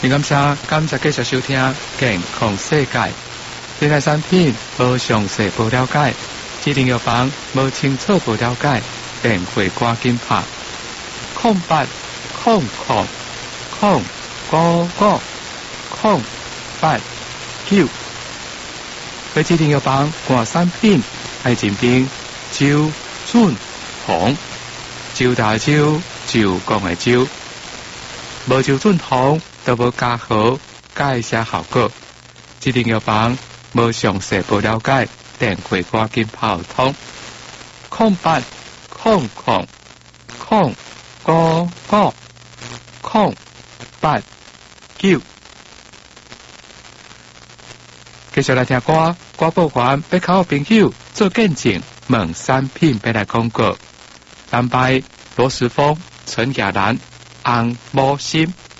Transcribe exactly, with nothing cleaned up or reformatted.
请感谢感谢继续收听健康世界。这台产品无详细无了解，指定药房无清楚无了解，电话赶紧拍空八空空空五五空八九。被指定药房换产品，爱诊病周准红，周大周就讲的周，无周准红都无加号介绍效果。指定药房无详细无了解，电话赶紧跑通空八空空空五五空八九。继续来听歌，歌播完要靠朋友做见证，问产品要来广告。蓝白罗时丰、陈雅兰、红毛心。